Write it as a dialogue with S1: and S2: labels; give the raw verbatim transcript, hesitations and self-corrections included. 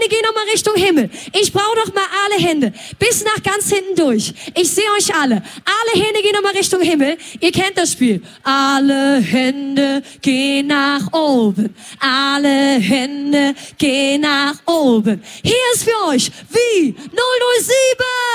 S1: Hände gehen nochmal Richtung Himmel. Ich brauche doch mal alle Hände. Bis nach ganz hinten durch. Ich sehe euch alle. Alle Hände gehen nochmal Richtung Himmel. Ihr kennt das Spiel. Alle Hände gehen nach oben. Alle Hände gehen nach oben. Hier ist für euch wie null null sieben.